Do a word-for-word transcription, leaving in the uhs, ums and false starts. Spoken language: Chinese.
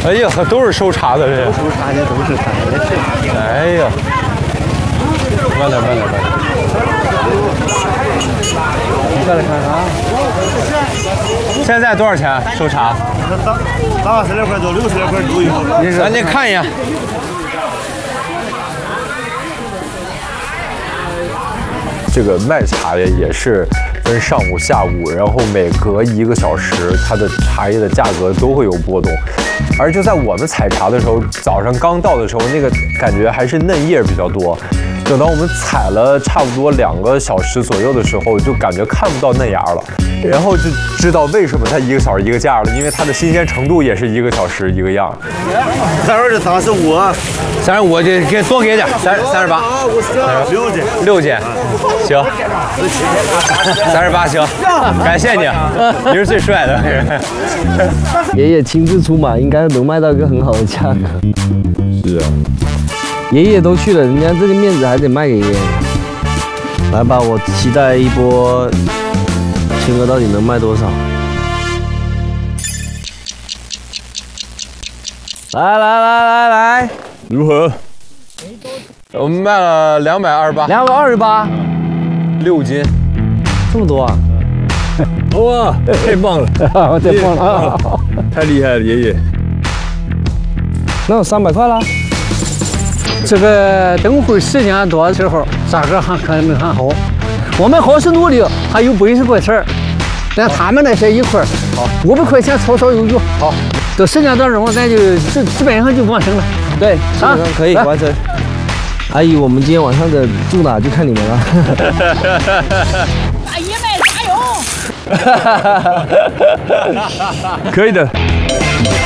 哎呀，都是收茶的这。 收茶的都是茶也是。 哎呀，慢点，慢点，慢点。 你过来看看。 现在多少钱收茶？ 三三十来块到六十来块都有。 咱你看一眼。这个卖茶叶也是分上午、下午，然后每隔一个小时，它的茶叶的价格都会有波动。而就在我们采茶的时候，早上刚到的时候，那个感觉还是嫩叶比较多。等到我们采了差不多两个小时左右的时候，就感觉看不到嫩芽了，然后就知道为什么它一个小时一个价了，因为它的新鲜程度也是一个小时一个样。 三十三十五， 三十五就给多给点，三三十八， 六斤， 六斤，行，三十八行，感谢你，你是最帅的。 爷爷亲自出马，应该能卖到一个很好的价格。 是啊。 爷爷都去了，人家这个面子还得卖给爷爷。来吧，我期待一波，青哥到底能卖多少？来来来来来， 如何？我们卖了两百二十八， 两百二十八， 六斤， 这么多啊！ 哇，太棒了， 太棒了， 太厉害了，爷爷。 那有三百块了。 这个等会儿时间多的时候，价格还可能还好。我们好是努力，还有本事过事儿，但他们那些一块儿，好，五百块钱绰绰有余。好，到时间段中，咱就基基本上就完成了。 对，基本上可以完成。阿姨，我们今天晚上的住哪就看你们了。 大姨们加油！ 可以的。